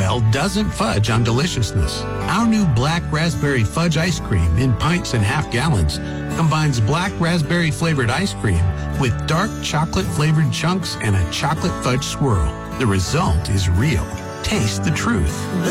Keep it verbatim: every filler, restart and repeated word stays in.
Well doesn't fudge on deliciousness. Our new black raspberry fudge ice cream in pints and half gallons combines black raspberry flavored ice cream with dark chocolate flavored chunks and a chocolate fudge swirl. The result is real. Taste the truth.